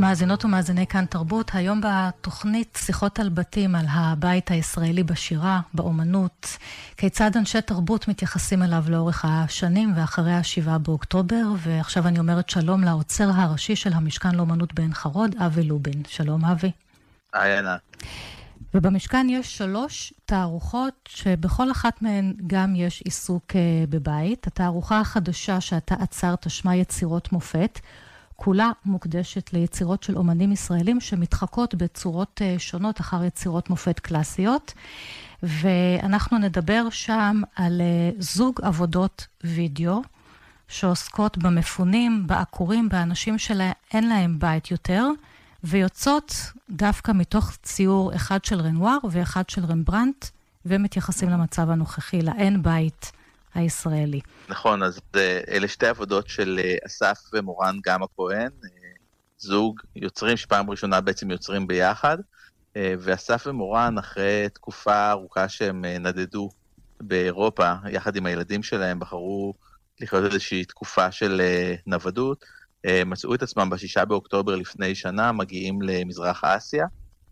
מאזינות ומאזיני כאן תרבות, היום בתוכנית שיחות על בתים על הבית הישראלי בשירה, באומנות, כיצד אנשי תרבות מתייחסים אליו לאורך השנים ואחרי ה7 באוקטובר, ועכשיו אני אומרת שלום לאוצר הראשי של המשכן לאומנות בעין חרוד, אבי לובין. שלום אבי. עיינה. ובמשכן יש 3 תערוכות שבכל אחת מהן גם יש עיסוק בבית. התערוכה החדשה שאתה עצרת שמה יצירות מופת, כולה מוקדשת ליצירות של אומנים ישראלים שמתחקות בצורות שונות אחר יצירות מופת קלאסיות, ואנחנו נדבר שם על זוג עבודות וידאו שעוסקות במפונים, בעקורים, באנשים שאין להם בית יותר, ויוצאות דווקא מתוך ציור אחד של רנואר ואחד של רמברנדט, ומתייחסים למצב הנוכחי, לאין בית הישראלי. נכון, אז אלה 2 עבודות של אסף ומורן גמה כהן, זוג יוצרים שפעם ראשונה בעצם יוצרים ביחד, ואסף ומורן אחרי תקופה ארוכה שהם נדדו באירופה, יחד עם הילדים שלהם, בחרו לחיות איזושהי תקופה של נוודות, מצאו את עצמם ב6 באוקטובר לפני שנה, מגיעים למזרח אסיה,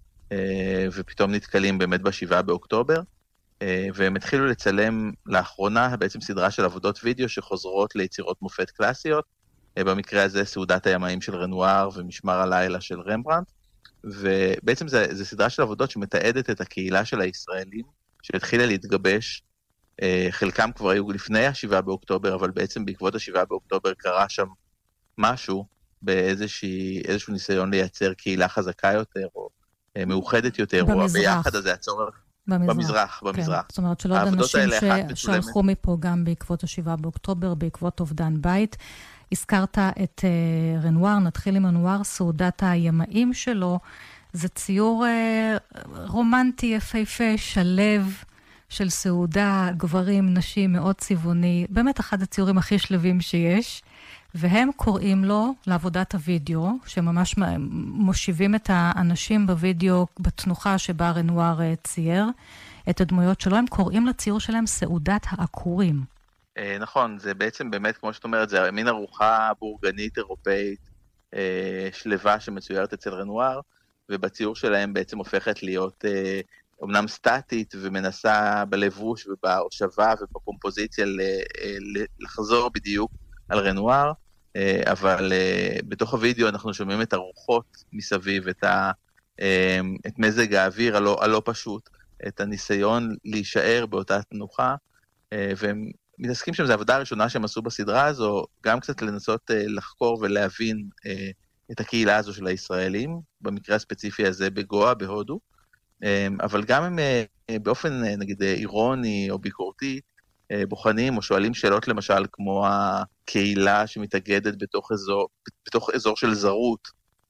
ופתאום נתקלים באמת ב7 באוקטובר, והם התחילו לצלם לאחרונה בעצם סדרה של עבודות וידאו שחוזרות ליצירות מופת קלאסיות, במקרה הזה סעודת הימאים של רנואר ומשמר הלילה של רמברנדט, ובעצם זה סדרה של עבודות שמתעדת את הקהילה של הישראלים, שהתחילה להתגבש, חלקם כבר היו לפני ה7 באוקטובר, אבל בעצם בעקבות ה7 באוקטובר קרה שם משהו, באיזשהו ניסיון לייצר קהילה חזקה יותר, או מאוחדת יותר, או ביחד הזה הצורך. במזרח. כן. זאת אומרת שלא עוד אנשים שהלכו מפה גם בעקבות ה7 באוקטובר, בעקבות אובדן בית. הזכרת את רנואר, נתחיל עם רנואר, סעודת הימאים שלו, זה ציור רומנטי, יפהפה, שלב של סעודה, גברים, נשים, מאוד צבעוני, באמת אחד הציורים הכי שלבים שיש, והם קוראים לו לעבודת הוידאו, שממש מושיבים את האנשים בוידאו בתנוחה שבה רנואר צייר את הדמויות שלו, הם קוראים לציור שלהם סעודת העקורים. נכון, זה בעצם באמת, כמו שאת אומרת, זה מין ארוחה בורגנית אירופאית, שלווה שמצוירת אצל רנואר, ובציור שלהם בעצם הופכת להיות אומנם סטטית, ומנסה בלבוש ובהושבה ובקומפוזיציה לחזור בדיוק על רנואר, אבל בתוך הוידאו אנחנו שומעים את הרוחות מסביב, את מזג האוויר הלא פשוט, את הניסיון להישאר באותה תנוחה, והם מתעסקים שם, זו העבודה הראשונה שהם עשו בסדרה הזו, גם קצת לנסות לחקור ולהבין את הקהילה הזו של הישראלים, במקרה הספציפי הזה בגואה, בהודו, אבל גם הם באופן נגיד אירוני או ביקורתי, בוחנים או שואלים שאלות למשל כמו הקהילה שמתאגדת בתוך אזור של זרות.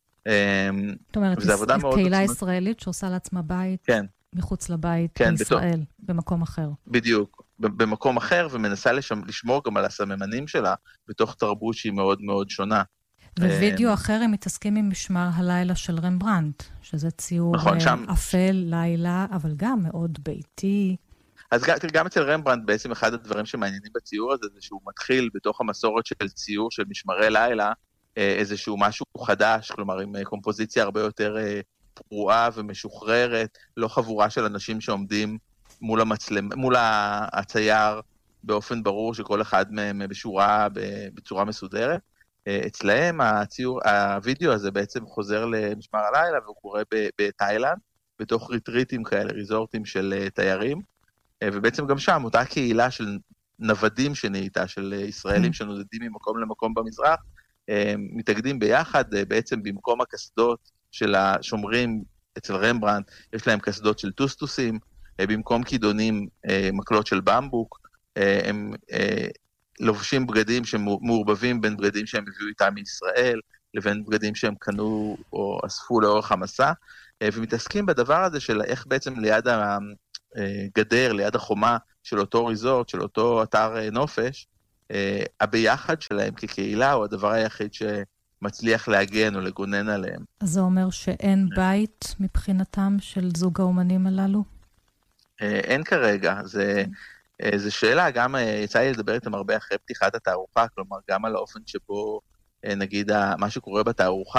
זאת אומרת, קהילה ישראלית שעושה לעצמה בית מחוץ לבית בישראל, במקום אחר. בדיוק, במקום אחר, ומנסה לשמור גם על הסממנים שלה בתוך תרבות שהיא מאוד מאוד שונה. ווידאו אחר הם מתעסקים עם משמר הלילה של רמברנדט, שזה ציור אפל, לילה, אבל גם מאוד ביתי. אז גם אצל רמברנדט בעצם אחד הדברים שמעניינים בציור הזה, זה שהוא מתחיל בתוך המסורת של ציור של משמרי לילה, איזשהו משהו חדש, כלומר עם קומפוזיציה הרבה יותר פרועה ומשוחררת, לא חבורה של אנשים שעומדים מול הצייר באופן ברור שכל אחד מהם בשורה, בצורה מסודרת. אצלהם הווידאו הזה בעצם חוזר למשמר הלילה, והוא קורה בתאילנד, בתוך ריטריטים כאלה, ריזורטים של תיירים, ובעצם גם שם, אותה קהילה של נוודים שנהייתה, של ישראלים שנודדים ממקום למקום במזרח, מתאגדים ביחד, בעצם במקום הקסדות של השומרים אצל רמברנדט, יש להם קסדות של טוסטוסים, במקום כידונים מקלות של במבוק, הם לובשים בגדים שמעורבבים בין בגדים שהם הביאו איתם מישראל, לבין בגדים שהם קנו או אספו לאורך המסע, ומתעסקים בדבר הזה של איך בעצם ליד הגדר, ליד החומה של אותו ריזורט, של אותו אתר נופש, הביחד שלהם כקהילה הוא הדבר היחיד שמצליח להגן או לגונן עליהם. אז זה אומר שאין בית מבחינתם של זוג האומנים הללו? אין כרגע, זו שאלה, גם יצא לי לדבר איתם הרבה אחרי פתיחת התערוכה, כלומר גם על האופן שבו נגיד מה שקורה בתערוכה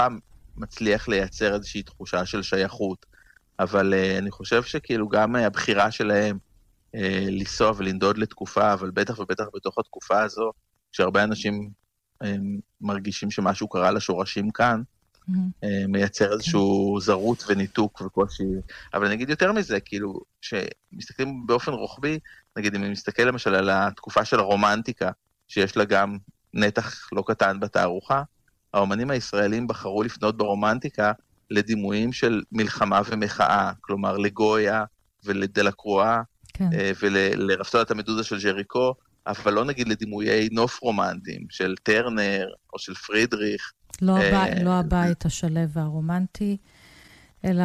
מצליח לייצר איזושהי תחושה של שייכות. אבל אני חושב שכאילו גם הבחירה שלהם לנסוע ולנדוד לתקופה, אבל בטח ובטח בתוך התקופה הזו, כשהרבה אנשים מרגישים שמשהו קרה לשורשים כאן, מייצר איזשהו זרות וניתוק וקושי. אבל אני אגיד יותר מזה, כאילו, שמסתכלים באופן רוחבי, נגיד אם אני מסתכל למשל על התקופה של הרומנטיקה, שיש לה גם נתח לא קטן בתערוכה, האומנים הישראלים בחרו לפנות ברומנטיקה לדימויים של מלחמה ומחאה, כלומר לגויה ולדלקרואה, כן. ולרפסודת המדוזה של ג'ריקו, אבל לא נגיד לדימויי נוף רומנטיים, של טרנר או של פרידריך. לא הבית השלב והרומנטי, אלא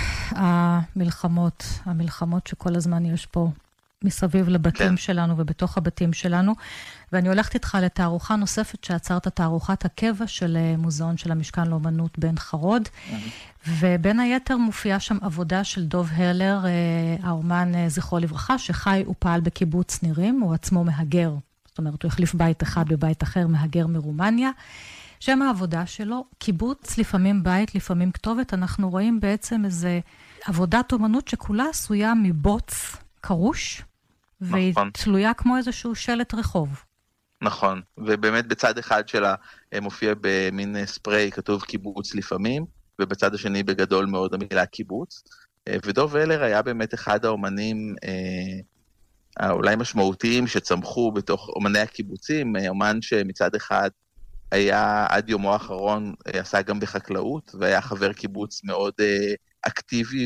המלחמות שכל הזמן יש פה מסביב לבתים שלנו ובתוך הבתים שלנו. ואני הולכת איתך לתערוכה נוספת שעצרת תערוכת הקבע של מוזיאון של המשכן לאומנות בן חרוד, ובין היתר מופיעה שם עבודה של דוב הלר, האומן זכרו לברכה, שחי ופעל בקיבוץ נירים, הוא עצמו מהגר, זאת אומרת הוא החליף בית אחד בבית אחר, מהגר מרומניה. שם העבודה שלו, קיבוץ, לפעמים בית, לפעמים כתובת, אנחנו רואים בעצם איזה עבודת אומנות שכולה עשויה מבוץ קרוש, והיא תלויה כמו איזשהו שלט רחוב. נכון, ובאמת בצד אחד שלה מופיע במין ספרי כתוב קיבוץ לפעמים, ובצד השני בגדול מאוד המילה קיבוץ, ודוב הלר היה באמת אחד האומנים אולי משמעותיים שצמחו בתוך אומני הקיבוצים, אומן שמצד אחד היה עד יומו האחרון, עשה גם בחקלאות, והיה חבר קיבוץ מאוד אקטיבי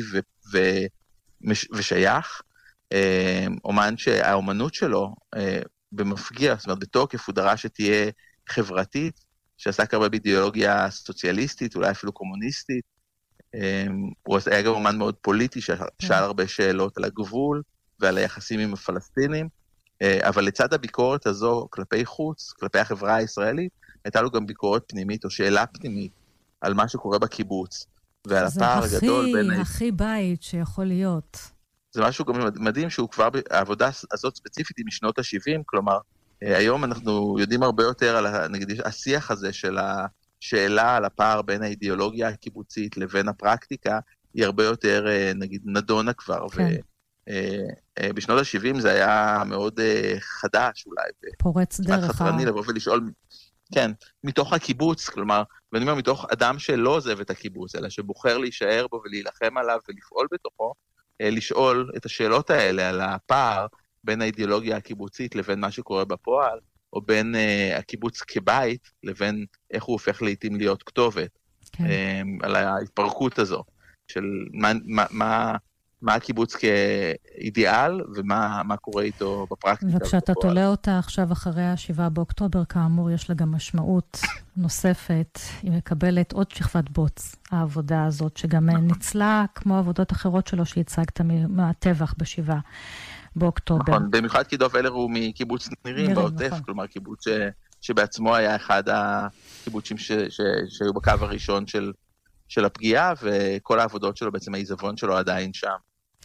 ושייך, אומן שהאומנות שלו במפגיע, זאת אומרת בתוקף, הוא דרש שתהיה חברתית, שעסק הרבה באידיאולוגיה סוציאליסטית, אולי אפילו קומוניסטית, הוא היה גם אומן מאוד פוליטי, ששאל הרבה שאלות על הגבול ועל היחסים עם הפלסטינים, אבל לצד הביקורת הזו כלפי חוץ, כלפי החברה הישראלית, הייתה לו גם ביקורת פנימית או שאלה פנימית על מה שקורה בקיבוץ, ועל הפער הגדול בין... זה הכי בית שיכול להיות. זה משהו גם מדהים שהוא כבר, העבודה הזאת ספציפית היא משנות ה-70, כלומר, היום אנחנו יודעים הרבה יותר על, נגיד, השיח הזה של השאלה על הפער בין האידיאולוגיה הקיבוצית לבין הפרקטיקה, היא הרבה יותר, נגיד, נדונה כבר, כן. ובשנות ה-70 זה היה מאוד חדש אולי. פורץ דרך. חתרני לבוא ולשאול, כן, מתוך הקיבוץ, כלומר, ואני אומר, מתוך אדם שלא עוזב את הקיבוץ, אלא שבוחר להישאר בו ולהילחם עליו ולפעול בתוכו, לשאול את השאלות האלה על הפער בין האידיאולוגיה הקיבוצית לבין מה שקורה בפועל, או בין הקיבוץ כבית לבין איך הוא הופך לעתים להיות כתובת, כן. על ההתפרקות הזו, של מה הקיבוץ כאידיאל, ומה קורה איתו בפרקטיקה. וכשאתה תולה אותה עכשיו אחרי ה-7 באוקטובר, כאמור, יש לה גם משמעות נוספת, היא מקבלת עוד שכבת בוץ, העבודה הזאת, שגם ניצלה כמו עבודות אחרות שלו, שהצגת מהטבח ב-7 באוקטובר. נכון, במיוחד כי דוב הלר הוא מקיבוץ נירים בעוטף, נכון. כלומר קיבוץ שבעצמו היה אחד הקיבוצים שהיו בקו הראשון של הפגיעה, וכל העבודות שלו, בעצם העיזבון שלו עדיין שם.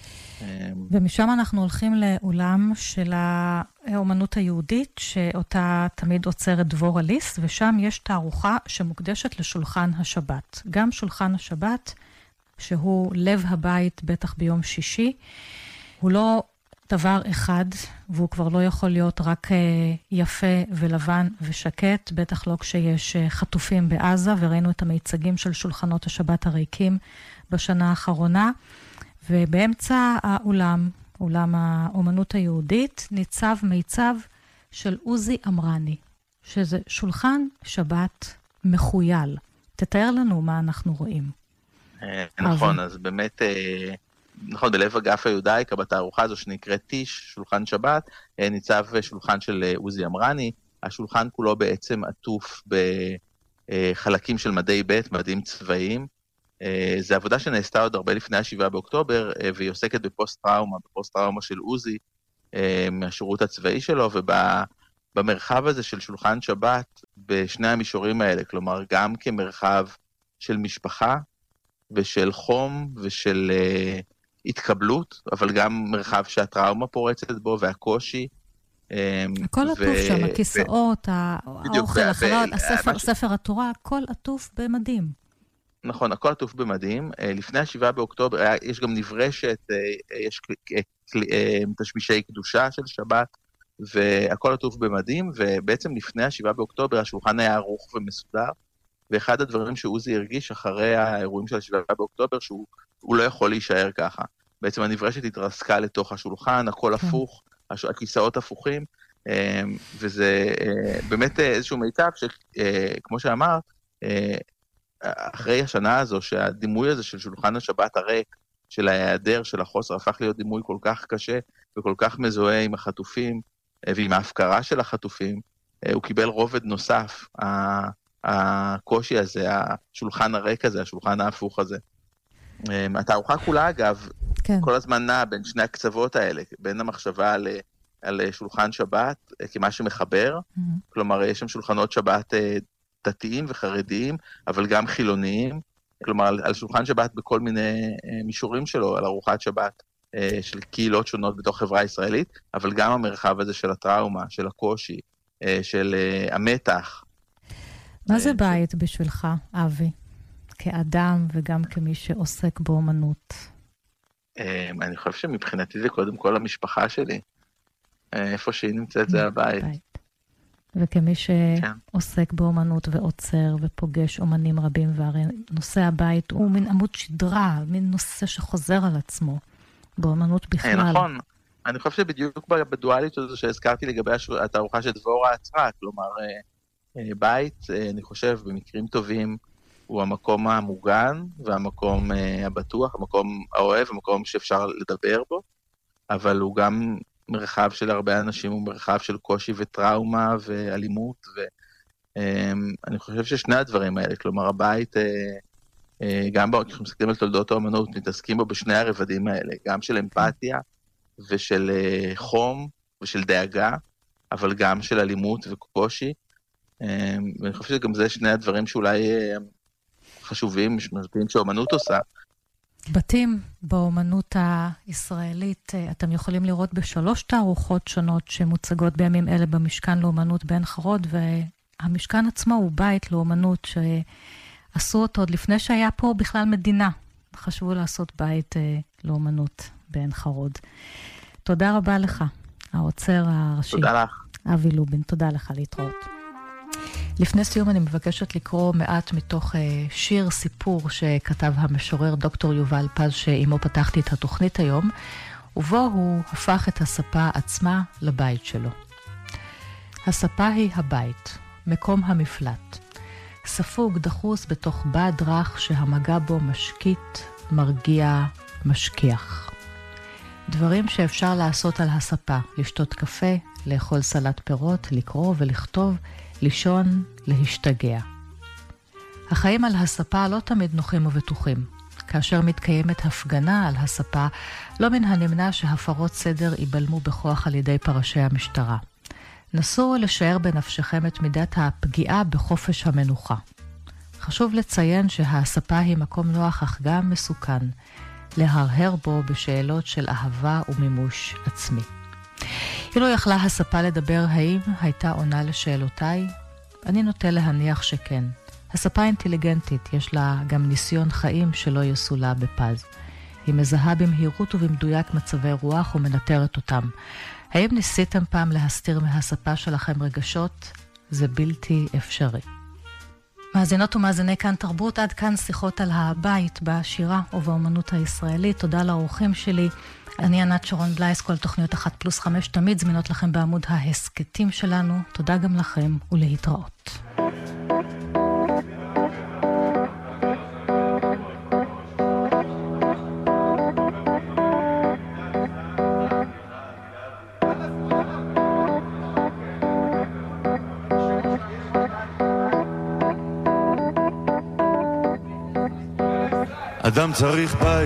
ומשם אנחנו הולכים לאולם של האומנות היהודית, שאותה תמיד עוצרת דבורה ליס, ושם יש תערוכה שמוקדשת לשולחן השבת. גם שולחן השבת, שהוא לב הבית בטח ביום שישי, הוא לא דבר אחד, והוא כבר לא יכול להיות רק יפה ולבן ושקט, בטח לא כשיש חטופים בעזה, וראינו את המיצגים של שולחנות השבת הריקים בשנה האחרונה, ובאמצע האולם, אולם האומנות היהודית, ניצב מיצב של עוזי אמרני, שזה שולחן שבת מחוייל. תתאר לנו מה אנחנו רואים. נכון, אז באמת, נכון, בלב אגף היהודאיקה, בתערוכה הזו שנקראת טיש, שולחן שבת, ניצב שולחן של עוזי אמרני, השולחן כולו בעצם עטוף בחלקים של מדי בית, מדים צבאיים, זו עבודה שנעשתה עוד הרבה לפני ה-7 באוקטובר, והיא עוסקת בפוסט-טראומה של עוזי, מהשירות הצבאי שלו, ובמרחב הזה של שולחן שבת, בשני המישורים האלה, כלומר, גם כמרחב של משפחה, ושל חום, ושל התקבלות, אבל גם מרחב שהטראומה פורצת בו, והקושי. הכל עטוף שם, הכיסאות, האוכל, החלות, ספר התורה, הכל עטוף במדים. נכון, הכל עטוף במדים. לפני ה7 באוקטובר, יש גם נברשת, יש תשמישי קדושה של שבת, והכל עטוף במדים, ובעצם לפני ה7 באוקטובר השולחן היה ערוך ומסודר, ואחד הדברים שעוזי הרגיש אחרי האירועים של ה7 באוקטובר, שהוא לא יכול להישאר ככה. בעצם הנברשת התרסקה לתוך השולחן, הכל הפוך, הכיסאות הפוכים, וזה באמת איזשהו מיטב שכמו שאמר, אחרי השנה הזו, שהדימוי הזה של שולחן השבת הריק, של ההיעדר, של החוסר, הפך להיות דימוי כל כך קשה וכל כך מזוהה עם החטופים ועם ההפקרה של החטופים, הוא קיבל רובד נוסף, הקושי הזה, השולחן הריק הזה, השולחן ההפוך הזה. התערוכה כולה, אגב, כן. כל הזמן נע בין שני הקצוות האלה, בין המחשבה על שולחן שבת כמה שמחבר, כלומר, יש שם שולחנות שבת דתיים וחרדיים, אבל גם חילוניים, כלומר, על שולחן שבת בכל מיני מישורים שלו, על ארוחת שבת של קהילות שונות בתוך חברה ישראלית, אבל גם המרחב הזה של הטראומה, של הקושי, של המתח. מה זה בית בשבילך, אבי? כאדם וגם כמי שעוסק באומנות? אני חושב שמבחינתי זה קודם כל המשפחה שלי. איפה שהיא נמצאת זה הבית. וכמי שעוסק באומנות ועוצר ופוגש אומנים רבים, והרי נושא הבית הוא מין עמוד שדרה, מין נושא שחוזר על עצמו, באומנות בכלל. נכון, אני חושב שבדיוק בדואלית הזו שהזכרתי לגבי התערוכה של דבורה עצרה, כלומר, בית, אני חושב, במקרים טובים, הוא המקום המוגן והמקום הבטוח, המקום האוהב, המקום שאפשר לדבר בו, אבל הוא גם מרחב של הרבה אנשים, הוא מרחב של קושי וטראומה ואלימות, ואני חושב ששני הדברים האלה, כלומר הבית, גם כשאנחנו מסתכלים על תולדות האמנות, מתעסקים בו בשני הרבדים האלה, גם של אמפתיה ושל חום ושל דאגה, אבל גם של אלימות וקושי, ואני חושב שגם זה שני הדברים שאולי חשובים, משמעותיים שהאמנות עושה. בתים באומנות הישראלית, אתם יכולים לראות ב3 תערוכות שונות שמוצגות בימים אלה במשכן לאומנות בעין חרוד, והמשכן עצמו הוא בית לאומנות שעשו אותו עוד לפני שהיה פה בכלל מדינה. חשבו לעשות בית לאומנות בעין חרוד. תודה רבה לך, העוצר הראשי. תודה לך. אבי לובין, תודה לך, להתראות. לפני סיום אני מבקשת לקרוא מעט מתוך שיר סיפור שכתב המשורר דוקטור יובל פז, שעימו פתחתי את התוכנית היום, ובו הוא הפך את הספה עצמה לבית שלו. הספה היא הבית, מקום המפלט. ספוג דחוס בתוך בד רך שהמגע בו משקיט, מרגיע, משכיח. דברים שאפשר לעשות על הספה, לשתות קפה, לאכול סלט פירות, לקרוא ולכתוב, לישון, להשתגע. החיים על הספה לא תמיד נוחים ובטוחים. כאשר מתקיימת הפגנה על הספה, לא מן הנמנע שהפרות סדר ייבלמו בכוח על ידי פרשי המשטרה. נסו לשער בנפשכם את מידת הפגיעה בחופש המנוחה. חשוב לציין שהספה היא מקום נוח אך גם מסוכן, להרהר בו בשאלות של אהבה ומימוש עצמי. אילו יכלה הספה לדבר האם הייתה עונה לשאלותיי? אני נוטה להניח שכן. הספה אינטליגנטית, יש לה גם ניסיון חיים שלא יסולה בפז. היא מזהה במהירות ובמדויק מצבי רוח ומנטרת אותם. האם ניסיתם פעם להסתיר מהספה שלכם רגשות? זה בלתי אפשרי. מאזינות ומאזיני כאן תרבות, עד כאן שיחות על הבית בשירה ובאמנות הישראלית. תודה לאורחים שלי. אני ענת שרון בלייס, כל תוכניות 1+5 תמיד זמינות לכם בעמוד ההסקטים שלנו. תודה גם לכם ולהתראות. אדם צריך בית